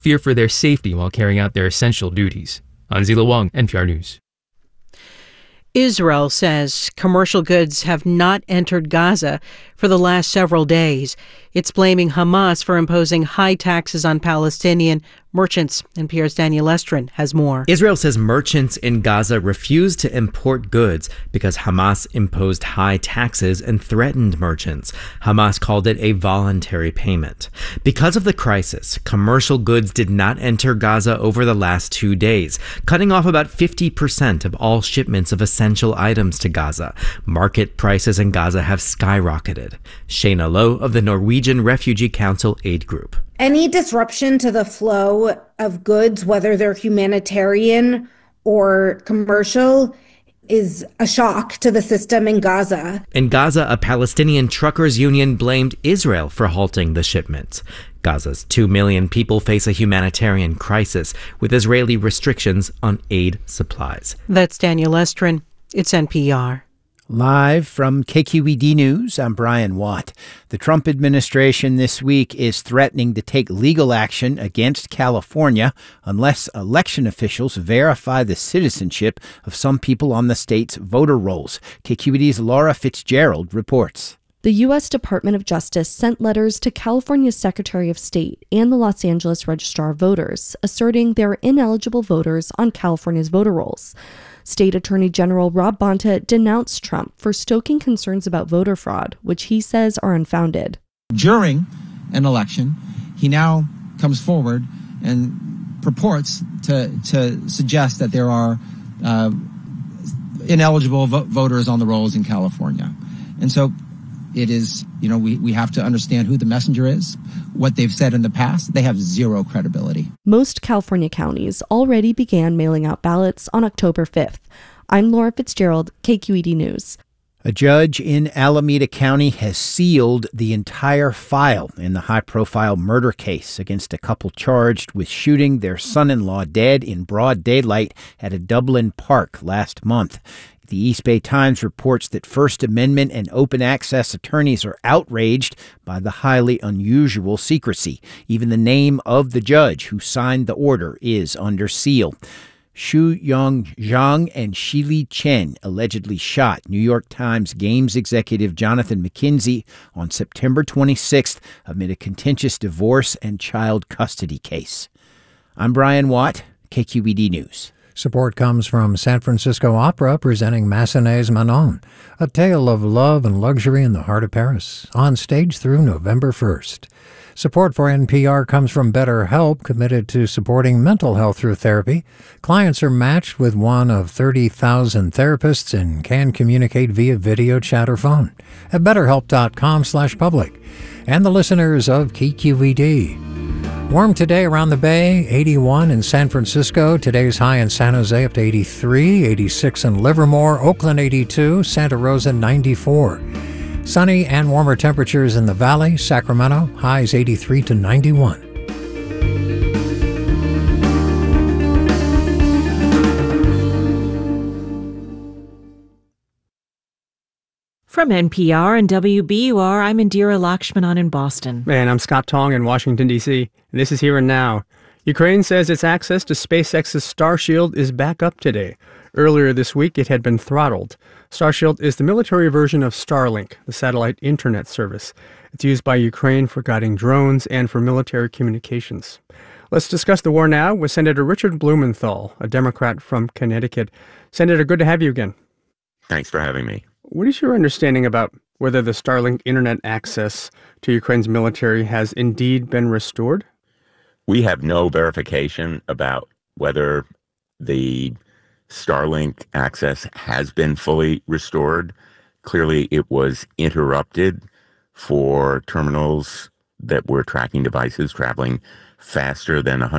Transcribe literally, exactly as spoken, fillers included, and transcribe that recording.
fear for their safety while carrying out their essential duties. Anzila Wang, N P R News. Israel says commercial goods have not entered Gaza for the last several days. It's blaming Hamas for imposing high taxes on Palestinian merchants. N P R's Daniel Estrin has more. Israel says merchants in Gaza refused to import goods because Hamas imposed high taxes and threatened merchants. Hamas called it a voluntary payment. Because of the crisis, commercial goods did not enter Gaza over the last two days, cutting off about fifty percent of all shipments of essential items to Gaza. Market prices in Gaza have skyrocketed. Shayna Lowe of the Norwegian Refugee Council Aid Group. Any disruption to the flow of goods, whether they're humanitarian or commercial, is a shock to the system in Gaza. In Gaza, a Palestinian truckers union blamed Israel for halting the shipments. Gaza's two million people face a humanitarian crisis with Israeli restrictions on aid supplies. That's Daniel Estrin. It's N P R. Live from K Q E D News, I'm Brian Watt. The Trump administration this week is threatening to take legal action against California unless election officials verify the citizenship of some people on the state's voter rolls. K Q E D's Laura Fitzgerald reports. The U S Department of Justice sent letters to California's Secretary of State and the Los Angeles Registrar of Voters, asserting they're ineligible voters on California's voter rolls. State Attorney General Rob Bonta denounced Trump for stoking concerns about voter fraud, which he says are unfounded. During an election, he now comes forward and purports to, to suggest that there are uh, ineligible vo- voters on the rolls in California. And so it is, you know, we, we have to understand who the messenger is, what they've said in the past. They have zero credibility. Most California counties already began mailing out ballots on October fifth. I'm Laura Fitzgerald, K Q E D News. A judge in Alameda County has sealed the entire file in the high-profile murder case against a couple charged with shooting their son-in-law dead in broad daylight at a Dublin park last month. The East Bay Times reports that First Amendment and open access attorneys are outraged by the highly unusual secrecy. Even the name of the judge who signed the order is under seal. Shu-Yong Zhang and Shili Chen allegedly shot New York Times Games executive Jonathan McKenzie on September twenty-sixth amid a contentious divorce and child custody case. I'm Brian Watt, K Q E D News. Support comes from San Francisco Opera presenting Massenet's Manon, a tale of love and luxury in the heart of Paris, on stage through November first. Support for N P R comes from BetterHelp, committed to supporting mental health through therapy. Clients are matched with one of thirty thousand therapists and can communicate via video, chat, or phone at betterhelp.com slash public. And the listeners of K Q E D. Warm today around the Bay, eighty-one in San Francisco. Today's high in San Jose up to eighty-three, eighty-six in Livermore, Oakland eighty-two, Santa Rosa ninety-four. Sunny and warmer temperatures in the Valley, Sacramento, highs eighty-three to ninety-one. From N P R and W B U R, I'm Indira Lakshmanan in Boston. And I'm Scott Tong in Washington, D C, and this is Here and Now. Ukraine says its access to SpaceX's Starshield is back up today. Earlier this week, it had been throttled. Starshield is the military version of Starlink, the satellite internet service. It's used by Ukraine for guiding drones and for military communications. Let's discuss the war now with Senator Richard Blumenthal, a Democrat from Connecticut. Senator, good to have you again. Thanks for having me. What is your understanding about whether the Starlink internet access to Ukraine's military has indeed been restored? We have no verification about whether the Starlink access has been fully restored. Clearly, it was interrupted for terminals that were tracking devices traveling faster than one hundred